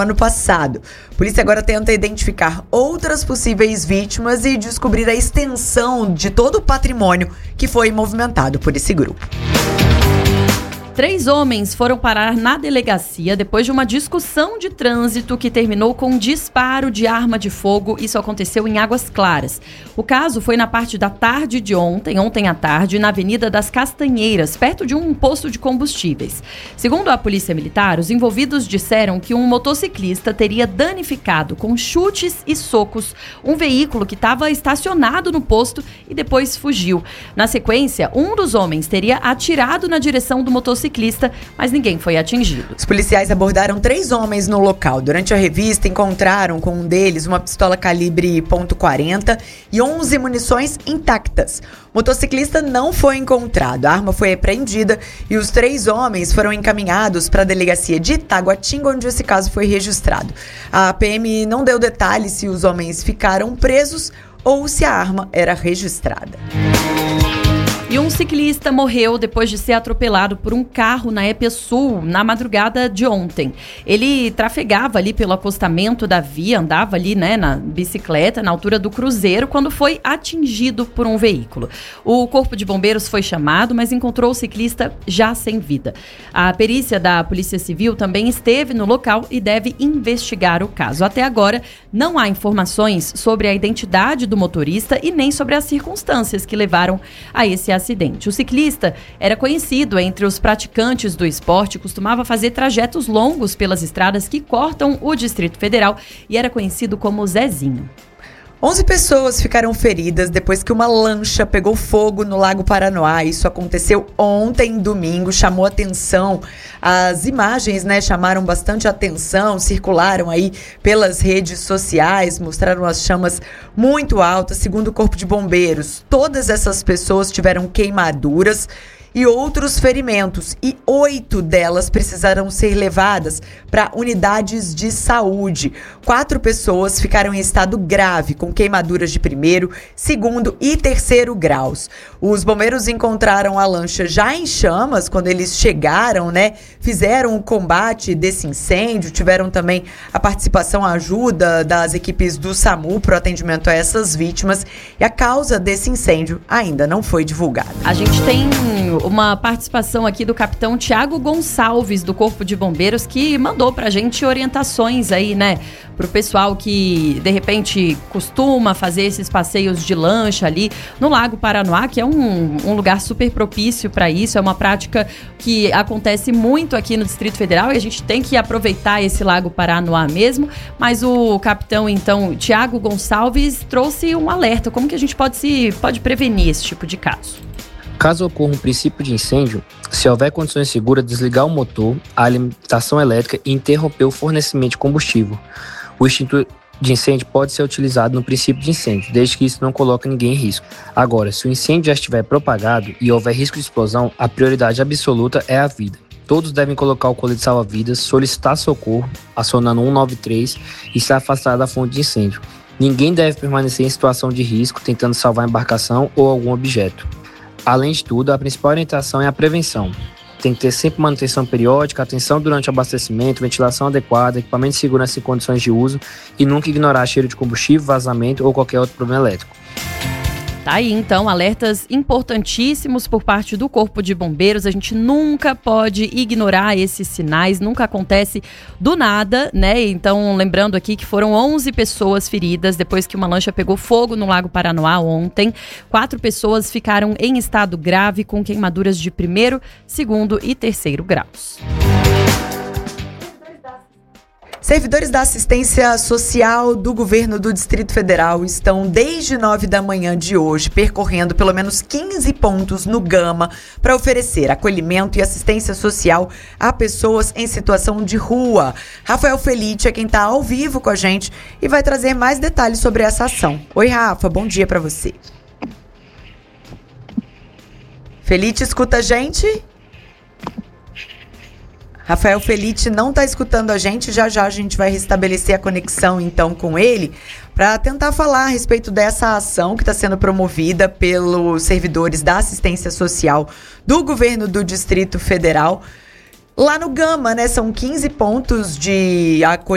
ano passado. A polícia agora tenta identificar outras possíveis vítimas e descobrir a extensão de todo o patrimônio que foi movimentado por esse grupo. 3 homens foram parar na delegacia depois de uma discussão de trânsito que terminou com um disparo de arma de fogo. Isso aconteceu em Águas Claras. O caso foi na parte da tarde de ontem à tarde, na Avenida das Castanheiras, perto de um posto de combustíveis. Segundo a Polícia Militar, os envolvidos disseram que um motociclista teria danificado com chutes e socos um veículo que estava estacionado no posto e depois fugiu. Na sequência, um dos homens teria atirado na direção do motociclista, mas ninguém foi atingido. Os policiais abordaram 3 homens no local. Durante a revista, encontraram com um deles uma pistola calibre .40 e 11 munições intactas. O motociclista não foi encontrado, a arma foi apreendida e os 3 homens foram encaminhados para a delegacia de Taguatinga, onde esse caso foi registrado. A PM não deu detalhes se os homens ficaram presos ou se a arma era registrada. E um ciclista morreu depois de ser atropelado por um carro na EPSul na madrugada de ontem. Ele trafegava ali pelo acostamento da via, andava ali, na bicicleta, na altura do Cruzeiro, quando foi atingido por um veículo. O Corpo de Bombeiros foi chamado, mas encontrou o ciclista já sem vida. A perícia da Polícia Civil também esteve no local e deve investigar o caso. Até agora, não há informações sobre a identidade do motorista e nem sobre as circunstâncias que levaram a esse acidente. O ciclista era conhecido entre os praticantes do esporte, costumava fazer trajetos longos pelas estradas que cortam o Distrito Federal e era conhecido como Zezinho. 11 pessoas ficaram feridas depois que uma lancha pegou fogo no Lago Paranoá. Isso aconteceu ontem, domingo, chamou atenção. As imagens, chamaram bastante atenção, circularam aí pelas redes sociais, mostraram as chamas muito altas. Segundo o Corpo de Bombeiros, todas essas pessoas tiveram queimaduras e outros ferimentos, e 8 delas precisaram ser levadas para unidades de saúde. 4 pessoas ficaram em estado grave, com queimaduras de 1º, 2º e 3º graus. Os bombeiros encontraram a lancha já em chamas quando eles chegaram, fizeram o combate desse incêndio, tiveram também a participação, a ajuda das equipes do SAMU para o atendimento a essas vítimas, e a causa desse incêndio ainda não foi divulgada. A gente tem uma participação aqui do capitão Tiago Gonçalves, do Corpo de Bombeiros, que mandou pra gente orientações aí, pro pessoal que, de repente, costuma fazer esses passeios de lancha ali no Lago Paranoá, que é um lugar super propício para isso, é uma prática que acontece muito aqui no Distrito Federal e a gente tem que aproveitar esse Lago Paranoá mesmo, mas o capitão, então, Tiago Gonçalves, trouxe um alerta, como que a gente pode prevenir esse tipo de caso? Caso ocorra um princípio de incêndio, se houver condições seguras, desligar o motor, a alimentação elétrica e interromper o fornecimento de combustível. O extintor de incêndio pode ser utilizado no princípio de incêndio, desde que isso não coloque ninguém em risco. Agora, se o incêndio já estiver propagado e houver risco de explosão, a prioridade absoluta é a vida. Todos devem colocar o colete salva-vidas, solicitar socorro, acionando 193 e se afastar da fonte de incêndio. Ninguém deve permanecer em situação de risco, tentando salvar a embarcação ou algum objeto. Além de tudo, a principal orientação é a prevenção. Tem que ter sempre manutenção periódica, atenção durante o abastecimento, ventilação adequada, equipamento de segurança em condições de uso e nunca ignorar cheiro de combustível, vazamento ou qualquer outro problema elétrico. Tá aí, então, alertas importantíssimos por parte do Corpo de Bombeiros. A gente nunca pode ignorar esses sinais, nunca acontece do nada, Então, lembrando aqui que foram 11 pessoas feridas depois que uma lancha pegou fogo no Lago Paranoá ontem. 4 pessoas ficaram em estado grave com queimaduras de 1º, 2º e 3º graus. Servidores da assistência social do governo do Distrito Federal estão desde 9 da manhã de hoje percorrendo pelo menos 15 pontos no Gama para oferecer acolhimento e assistência social a pessoas em situação de rua. Rafael Felite é quem está ao vivo com a gente e vai trazer mais detalhes sobre essa ação. Oi, Rafa, bom dia para você. Felite, escuta a gente? Rafael Felite não está escutando a gente, já a gente vai restabelecer a conexão então com ele para tentar falar a respeito dessa ação que está sendo promovida pelos servidores da assistência social do governo do Distrito Federal. Lá no Gama, são 15 pontos de acolhimento